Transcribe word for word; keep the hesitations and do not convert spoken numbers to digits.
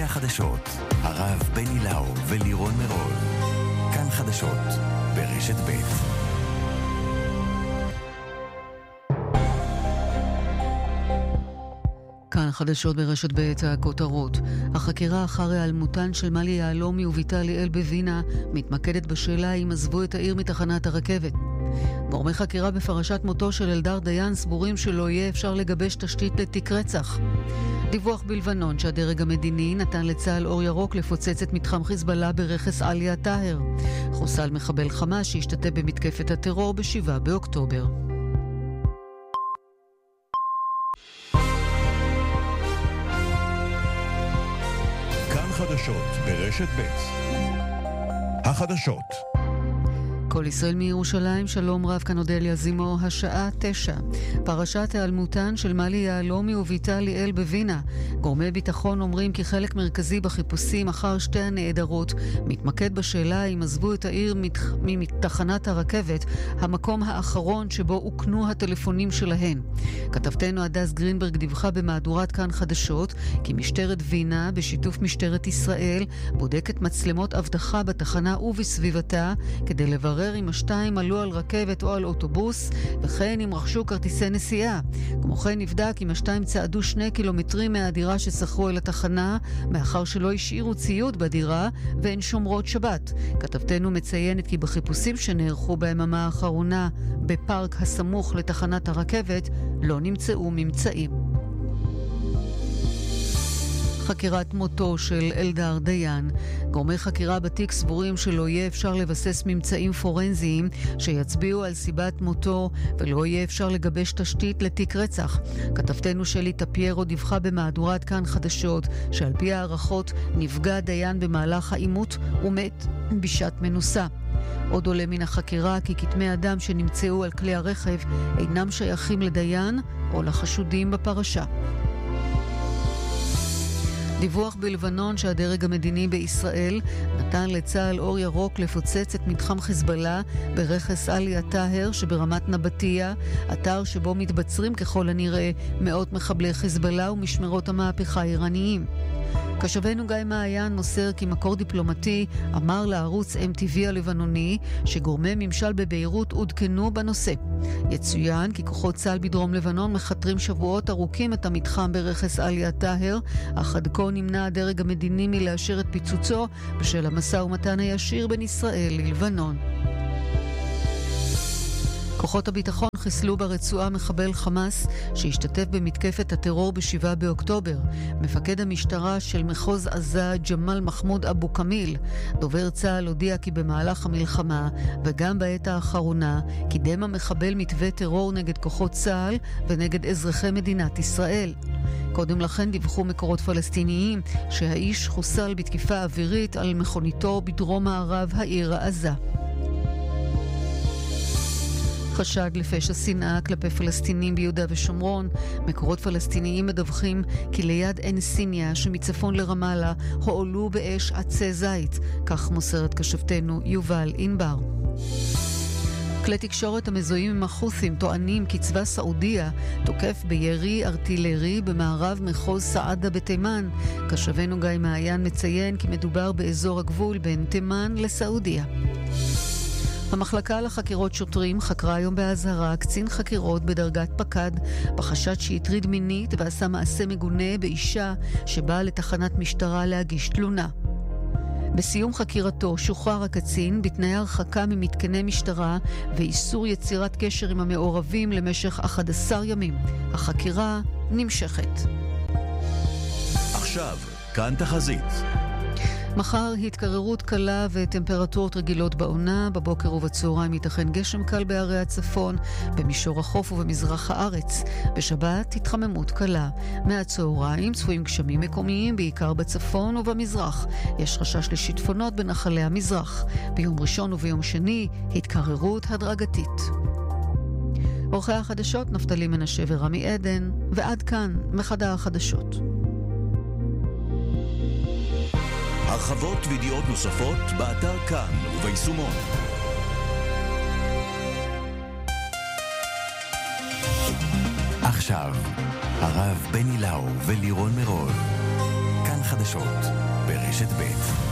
החדשות, הרב בני לאו ולירון מרול. כאן חדשות ברשת ב'. כאן חדשות ברשת ב'. הכותרות. החקירה אחר היעלמותן של מלי יהלומי וביתה ליאל בווינה מתמקדת בשאלה אם עזבו את העיר מתחנת הרכבת. גורמי חקירה בפרשת מותו של אלדר דיין סבורים שלא יהיה אפשר לגבש תשתית לתיק רצח. דיווח בלבנון שהדרג המדיני נתן לצה"ל אור ירוק לפוצץ את מתחם חיזבאללה ברכס עליה טאהר. חוסל מחבל חמאס שהשתתף במתקפת הטרור בשבעה באוקטובר. כאן חדשות ברשת ב'. החדשות. כל ישראל מירושלים, שלום רב, כאן אודליה זימו, השעה תשע. פרשת היעלמותן של מלי יהלומי וביתה ליאל בווינה. גורמי ביטחון אומרים כי חלק מרכזי בחיפושים אחר שתי הנעדרות מתמקד בשאלה אם עזבו את העיר מתחנת הרכבת, המקום האחרון שבו הוקנו הטלפונים שלהן. כתבתנו הדס גרינברג דיווחה במהדורת כאן חדשות כי משטרת וינה בשיתוף משטרת ישראל בודקת מצלמות אבטחה בתחנה ובסביבתה כדי לברר אם השתיים עלו על רכבת או על אוטובוס, וכן אם רכשו כרטיסי נסיעה. כמו כן נבדק אם השתיים צעדו שני קילומטרים מהדירה ששכרו אל התחנה, מאחר שלא השאירו ציוד בדירה והן שומרות שבת. כתבתנו מציינת כי בחיפושים שנערכו ביממה האחרונה בפארק הסמוך לתחנת הרכבת לא נמצאו ממצאים. חקירת מותו של אלדר דיין. גורמי חקירה בתיק סבורים שלא יהיה אפשר לבסס ממצאים פורנזיים שיצביעו על סיבת מותו ולא יהיה אפשר לגבש תשתית לתיק רצח. כתבתנו שלי טפיירו דיווחה במהדורת כאן חדשות שעל פי הערכות נפגע דיין במהלך העימות ומת בשעת מנוסה. עוד עולה מן החקירה כי כתמי אדם שנמצאו על כלי הרכב אינם שייכים לדיין או לחשודים בפרשה. דיווח בלבנון שהדרג המדיני בישראל נתן לצה"ל אור ירוק לפוצץ את מתחם חיזבאללה ברכס עליה טאהר שברמת נבטיה, אתר שבו מתבצרים ככל הנראה מאות מחבלי חיזבאללה ומשמרות המהפכה האיראניים. קשבנו גיא מעיין מוסר כי מקור דיפלומטי אמר לערוץ אם טי וי הלבנוני שגורמי ממשל בביירות עודכנו בנושא. יצוין כי כוחות צה"ל בדרום לבנון מחתרים שבועות ארוכים את המתחם ברכס עליה טאהר, אך עד כה נמנע הדרג המדיני מלאשר את פיצוצו בשל המשא ומתן הישיר בין ישראל ללבנון. כוחות הביטחון חיסלו ברצועה מחבל חמאס שהשתתף במתקפת הטרור בשבעה באוקטובר. מפקד המשטרה של מחוז עזה ג'מאל מחמוד אבו כמיל, דובר צה"ל, הודיע כי במהלך המלחמה וגם בעת האחרונה קידם המחבל מתווה טרור נגד כוחות צה"ל ונגד אזרחי מדינת ישראל. קודם לכן דיווחו מקורות פלסטיניים שהאיש חוסל בתקיפה אווירית על מכוניתו בדרום מערב העיר עזה. חשד לפשע שנאה כלפי פלסטינים ביהודה ושומרון. מקורות פלסטיניים מדווחים כי ליד עין סיניה שמצפון לרמאללה הועלו באש עצי זית, כך מוסרת כשבתנו יובל אינבר. כלי תקשורת המזוהים עם החות'ים טוענים כי צבא סעודיה תוקף בירי ארטילרי במערב מחוז סעדה בתימן. כשבנו גיא מעיין מציין כי מדובר באזור הגבול בין תימן לסעודיה. המחלקה לחקירות שוטרים חקרה היום בהזהרה קצין חקירות בדרגת פקד בחשד שהטריד מינית ועשה מעשה מגונה באישה שבאה לתחנת משטרה להגיש תלונה. בסיום חקירתו שוחרר הקצין בתנאי הרחקה ממתקני משטרה ואיסור יצירת קשר עם המעורבים למשך אחד עשר ימים. החקירה נמשכת. עכשיו, כאן תחזית. מחר התקררות קלה וטמפרטורות רגילות בעונה, בבוקר ובצהריים ייתכן גשם קל בערי הצפון, במישור החוף ובמזרח הארץ. בשבת התחממות קלה. מהצהריים צפויים גשמים מקומיים בעיקר בצפון ובמזרח. יש חשש לשיטפונות בנחלי המזרח. ביום ראשון וביום שני התקררות הדרגתית. עורכי החדשות נפתלי מנשה ורמי עדן, ועד כאן מחדר החדשות. הרחבות וידיעות נוספות באתר כאן וביישומון. עכשיו, הרב בני לאו ולירון מרול. כאן חדשות ברשת ב'.